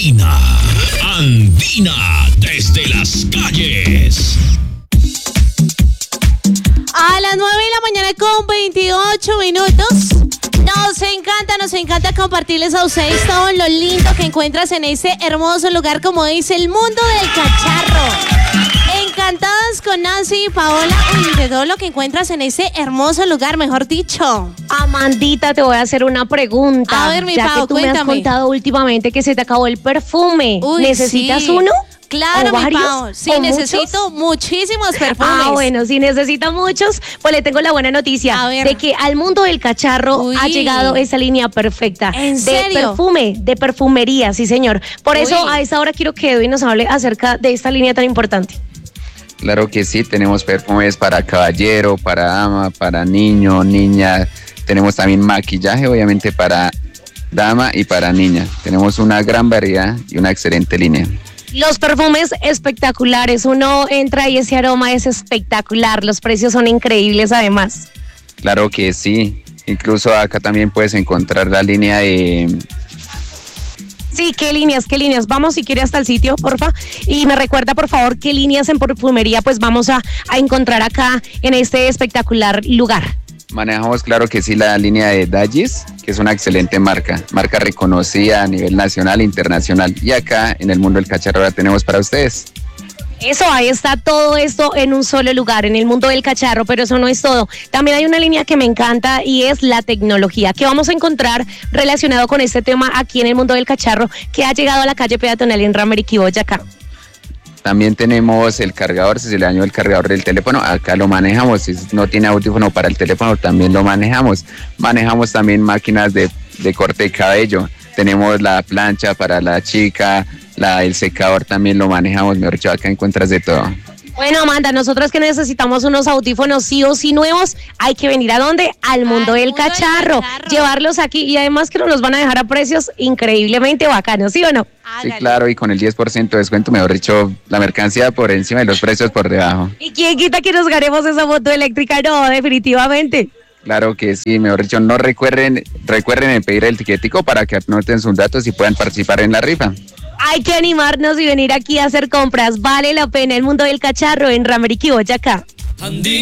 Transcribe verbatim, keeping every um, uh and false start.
Andina, Andina desde las calles. A las nueve de la mañana con veintiocho minutos. Nos encanta, nos encanta compartirles a ustedes todo lo lindo que encuentras en ese hermoso lugar, como dice el mundo del cacharro. Encantadas con Nancy y Paola, uy, de todo lo que encuentras en ese hermoso lugar, mejor dicho. Amandita, te voy a hacer una pregunta. A ver, mi ya Pau, que tú cuéntame. me has contado últimamente que se te acabó el perfume. Uy, ¿Necesitas sí. uno? Claro, ¿O mi varios? Pau. Sí, ¿O necesito muchos? muchísimos perfumes. Ah, bueno, si necesita muchos, pues le tengo la buena noticia A ver. de que al mundo del cacharro Uy. ha llegado esa línea perfecta. ¿En de serio? perfume, de perfumería, sí señor. Por Uy. eso a esta hora quiero que Edwin nos hable acerca de esta línea tan importante. Claro que sí, tenemos perfumes para caballero, para dama, para niño, niña. Tenemos también maquillaje, obviamente, para dama y para niña. Tenemos una gran variedad y una excelente línea. Los perfumes espectaculares, uno entra y ese aroma es espectacular, los precios son increíbles además. Claro que sí, incluso acá también puedes encontrar la línea de... Sí, ¿qué líneas, qué líneas? Vamos si quiere hasta el sitio, porfa. Y me recuerda, por favor, qué líneas en perfumería pues vamos a, a encontrar acá en este espectacular lugar. Manejamos, claro que sí, la línea de Dallis, que es una excelente marca, marca reconocida a nivel nacional e internacional. Y acá en el mundo del cacharro la tenemos para ustedes. Eso, ahí está todo esto en un solo lugar, en el mundo del cacharro, pero eso no es todo. También hay una línea que me encanta y es la tecnología, que vamos a encontrar relacionado con este tema aquí en el mundo del cacharro, que ha llegado a la calle peatonal en Rameriquí, Boyacá. También tenemos el cargador, si se le dañó el cargador del teléfono, acá lo manejamos. Si no tiene audífono para el teléfono, también lo manejamos. Manejamos también máquinas de, de corte de cabello. Tenemos la plancha para la chica, la, el secador también lo manejamos. Mejor dicho, acá encuentras de todo. Bueno, Amanda, nosotros que necesitamos unos audífonos sí o sí nuevos, hay que venir ¿a dónde? Al mundo, Al del, mundo del cacharro, cacharro. llevarlos aquí y además que nos los van a dejar a precios increíblemente bacanos, ¿sí o no? Sí, claro, y con el diez por ciento de descuento, mejor dicho, la mercancía por encima y los precios por debajo. ¿Y quién quita que nos ganemos esa moto eléctrica? No, definitivamente. Claro que sí, mejor dicho, no recuerden, recuerden en pedir el tiquetico para que anoten sus datos y puedan participar en la rifa. Hay que animarnos y venir aquí a hacer compras, vale la pena el mundo del cacharro en Rameriquí, Boyacá. Andina.